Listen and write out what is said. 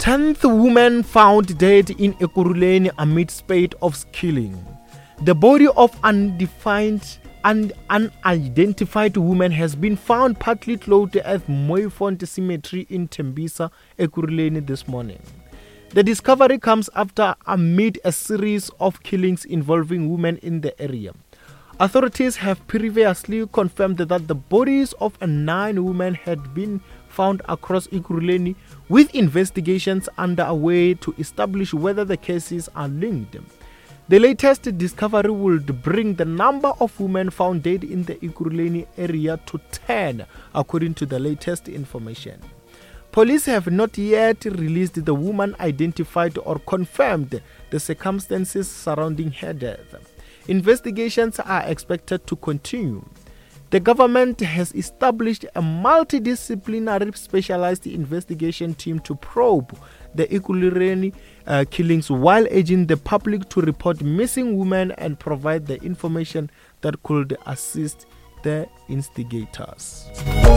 10th woman found dead in Ekurhuleni amid spate of killing. The body of unidentified woman has been found partly clothed at Mooifontein Cemetery in Tembisa, Ekurhuleni this morning. The discovery comes amid a series of killings involving women in the area. Authorities have previously confirmed that the bodies of 9 women had been found across Ekurhuleni, with investigations underway to establish whether the cases are linked. The latest discovery would bring the number of women found dead in the Ekurhuleni area to 10, according to the latest information. Police have not yet released the woman identified or confirmed the circumstances surrounding her death. Investigations are expected to continue. The government has established a multidisciplinary specialized investigation team to probe the Ekurhuleni killings, while urging the public to report missing women and provide the information that could assist the instigators.